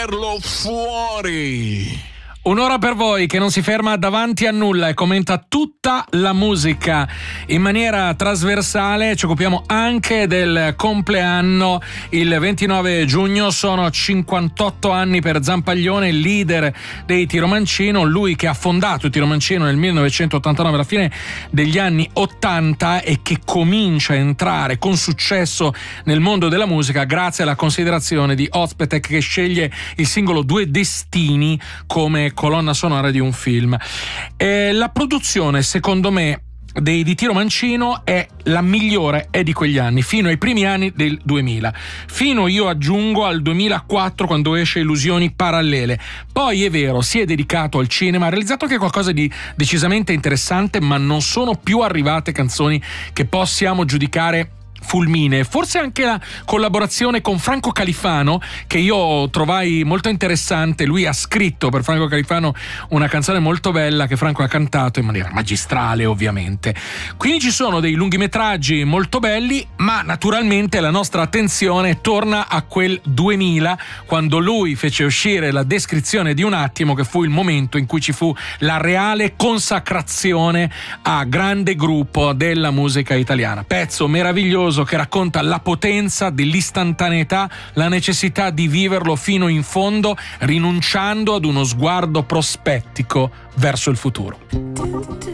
tirarlo fuori. Un'ora per voi che non si ferma davanti a nulla e commenta tutta la musica in maniera trasversale. Ci occupiamo anche del compleanno. Il 29 giugno sono 58 anni per Zampaglione, il leader dei Tiro Mancino, lui che ha fondato i Tiro Mancino nel 1989, alla fine degli anni 80, e che comincia a entrare con successo nel mondo della musica grazie alla considerazione di Ozpetek, che sceglie il singolo Due Destini come colonna sonora di un film. La produzione, secondo me, di Tiro Mancino è la migliore, è di quegli anni, fino ai primi anni del 2000, fino, io aggiungo, al 2004, quando esce Illusioni Parallele. Poi è vero, si è dedicato al cinema, ha realizzato anche qualcosa di decisamente interessante, ma non sono più arrivate canzoni che possiamo giudicare fulmine. Forse anche la collaborazione con Franco Califano, che io trovai molto interessante. Lui ha scritto per Franco Califano una canzone molto bella che Franco ha cantato in maniera magistrale, ovviamente. Quindi ci sono dei lungometraggi molto belli, ma naturalmente la nostra attenzione torna a quel 2000, quando lui fece uscire La descrizione di un attimo, che fu il momento in cui ci fu la reale consacrazione a grande gruppo della musica italiana. Pezzo meraviglioso che racconta la potenza dell'istantaneità, la necessità di viverlo fino in fondo, rinunciando ad uno sguardo prospettico verso il futuro.